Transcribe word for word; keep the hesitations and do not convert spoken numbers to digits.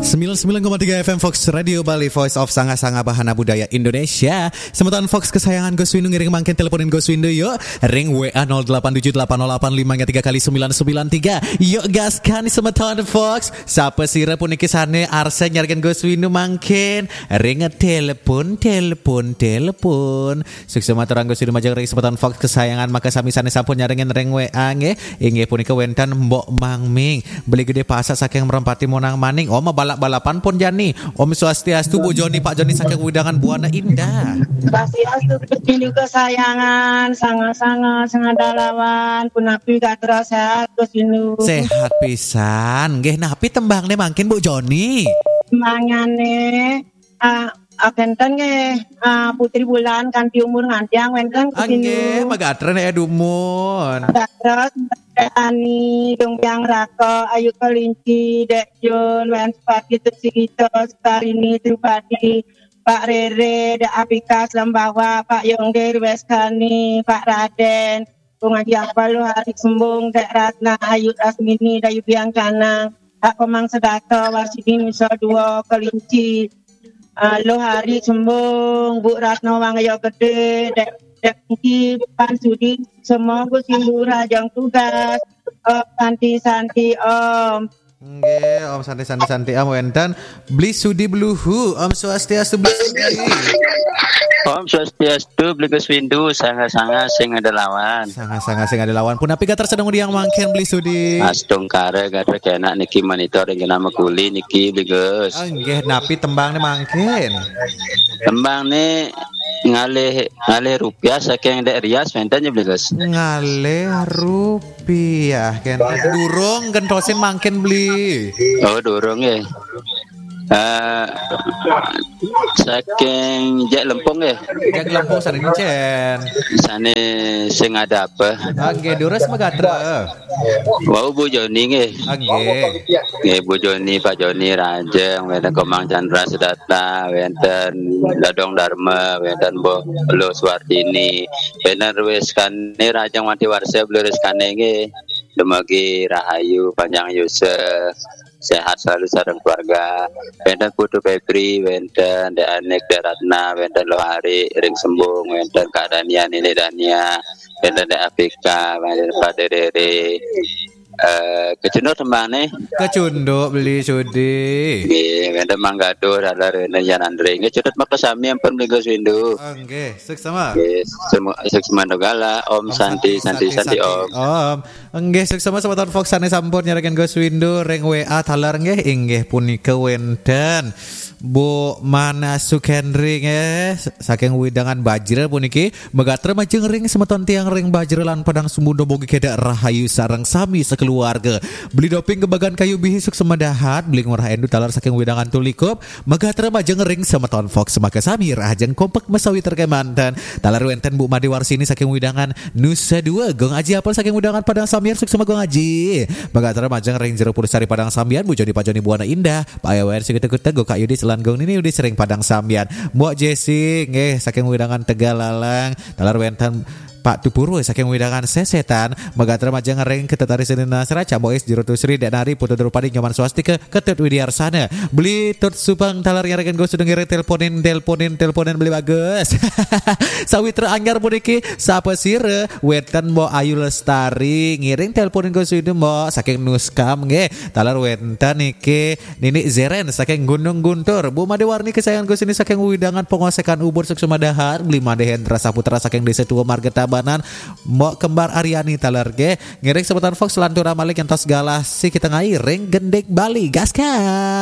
sembilan puluh sembilan koma tiga F M Fox Radio Bali, Voice of Sanga-Sanga Bahana Budaya Indonesia. Semeton Fox kesayangan Gus Windu, ngiring mangkin teleponin Gus Windu yuk. Ring W A nol delapan tujuh delapan nol delapan lima tiga kali sembilan sembilan tiga. Yuk gaskan semeton Fox. Sapa sira puniki sane arsa nyarikan Gus Windu mangkin. Ring telepon telepon telepon. Sukses maturang Gus Windu majang ring semeton Fox kesayangan maka sami sane sampun nyaringin ring W A nge. Inggih punika wenten Mbok Mangming. Beli gede pasak saking merempati monang maning. Om balak-balapan pun Jani. Om Swastiastu Bu Joni Pak Joni saking widangan Buana Indah. Swastiastu Rindu kesayangan sangat-sangat sangat dalawan punapi gatra sehat Gus Windu. Sehat pisan. Nggih napi tembang ne mangkin Bu Joni. Mangane ah Akenten nge uh, Putri Bulan kanti umur ngantiang wenten Gus Windu. Nggih magatre ne edumun. Terus Ani dong yang rako ayu kelinci dek Jun wen sepati tersigito Starini Trupadi Pak Rere dek Apikas Lembawa Pak Yongger Weskani Pak Raden pengaji apa lu hari sembung dek Ratna Ayu Asmini Dayu Biangkana Hak Pemang Sedato Warsidi Nusa Dua Kelinci uh, lu hari sembung Bu Ratna Wangayo Gede dek Dek Pan Sudi semua Gus Windu rajang tugas Om Santi Santi Om. Nggih, Om Santi Santi Santi Om wenten beli sudi bluhu Om Swastiastu beli sudi. Om Swastiastu beli Gus Windu sanga-sanga sing ada lawan. Sanga-sanga sing ada lawan. Punapi gatar sedang diang mangken beli sudi. Astung kare gatar kena niki monitor yang nama kuli niki beli Gus. Nggih, napi tembangnya mangken. Tembang nih ngalih ngalih rupiah saking dek Rias wenten beli Gus. Ngalih rupiah kan durung gentosin mangken beli. Oh durung ya. Uh, saking Jak Lempung ya. Jak Lempung sana dicen. Sana sing ada apa? Nggih durus magatra. Wau Bu Joni nggih. Nggih. Nggih Bu Joni Pak Joni Rajeng wenten Komang Chandra Sedata wenten Dadong Dharma wenten Bo Lo Suwartini wenten wis kane Rajeng Wanti Warsa blurus kane nggih. Dumagi Rahayu Panjang Yusuf sehat selalu sareng keluarga wenten Putu Febri wenten De Anek De Ratna wenten Lohari ring sembung wenten Kak Dania Nini Dania wenten De Afrika wenten Pak Dere eh kecunduk tembane kecunduk beli sudi nggih wenten Manggado dalar wenten Yan Andre nggih cudut mak sami ampun beli Gus Windu nggih seksama nggih seksama Nogala Om Santi Santi Santi Om Om nggih seksama sahabat Fox sane sampun nyaraken Gus Windu ring W A talar nggih inggih punika wenten Bu Mana Sukendri nggih saking widangan Bajra puniki megatra majeng ring semeton tiang ring Bajra lan padang sumbundo bogi kedak rahayu sareng sami sekeluarga beli doping kebagan kayu bihisuk semadahat beli ngurah endu talar saking widangan tulikup megatra majeng ring semeton Fox maka sami rahajeng kompak mesawi terkemantan talar wenten Bu Made Warsini saking widangan Nusa Dua Gong Aji apel saking widangan Padang Sambian suk sama Gong Aji megatra majeng ring Jero Pursari Padang Sambian Bu Joni Pak Joni Buana Indah Pak Awen sikete-kete Go Kak Yudi Langgong ini udah sering Padang Sambian Mbok Jesi nggih saking widangan Tegalalang talar wenten Pak Tupuru saking widangan Sesetan megatra majeng ring ketetari senina seraca bois Jero Tusri Danari Putu Drupadi Nyoman Swastika Ketut Widiarsana beli tut supang talar nyaraken Gus dengerin teleponin teleponin teleponin beli bagus sawitra anyar puniki sapa sire weten Mbok Ayu Lestari ngiring teleponin Gus Windu Mbok saking Nuskam nggih talar wenten niki Nini Zeren saking Gunung Guntur Bu Made Warni kesayangan Gus ini saking widangan pengosekan ubur suksuma dahar beli Made Hendra Saputra saking Desa Tua Marga Banan Mbok Kembar Aryani talar ge ngiring sebutan Fox lantura malik entos galasi kita ngairing gendek Bali gaskan.